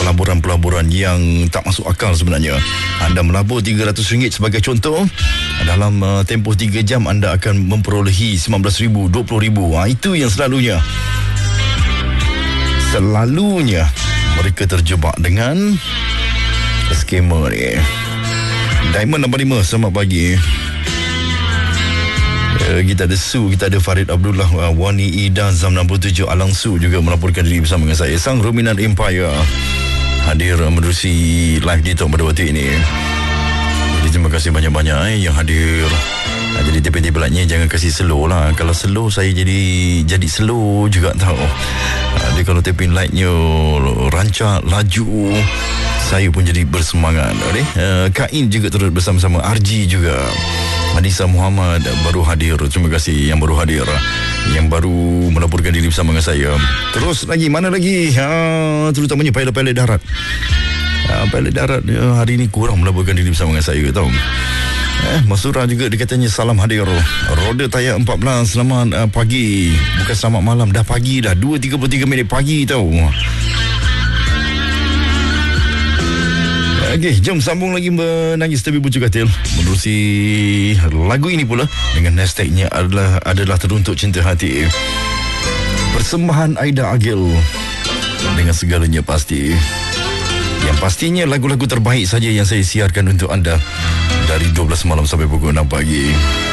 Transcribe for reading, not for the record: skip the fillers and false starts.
pelaburan-pelaburan yang tak masuk akal sebenarnya. Anda melabur RM300 sebagai contoh, dalam tempoh 3 jam anda akan memperolehi RM19,000, RM20,000. Itu yang selalunya mereka terjebak dengan skema ni. Diamond nombor 5, selamat pagi. Kita ada Su, kita ada Farid Abdullah, Wani Ida, Zam 67, Alang Su juga melaporkan diri bersama dengan saya. Sang Ruminant Empire hadir menerusi live kita pada waktu ini. Jadi terima kasih banyak-banyak yang hadir. Jadi tipe-tipe lainnya jangan kasih slow lah. Kalau slow saya jadi slow juga tahu. Jadi kalau taping lightnya rancak, laju, saya pun jadi bersemangat. Kain juga terus bersama-sama, RG juga. Madisa Muhammad baru hadir. Terima kasih yang baru hadir, yang baru melaporkan diri bersama dengan saya. Terus lagi, mana lagi? Terutamanya pilot darat. Pilot darat hari ini kurang melaporkan diri bersama dengan saya, tahu. Masura juga dikatanya salam hadir. Roda Tayar 14, selamat pagi. Bukan selamat malam, dah pagi dah. 2:33 pagi, tahu. Okey, jom sambung lagi menangis tapi bucu katil. Menerusi lagu ini pula dengan hashtagnya adalah teruntuk cinta hati. Persembahan Aida Agil dengan segalanya pasti. Yang pastinya lagu-lagu terbaik saja yang saya siarkan untuk anda dari 12 malam sampai pukul 6 pagi.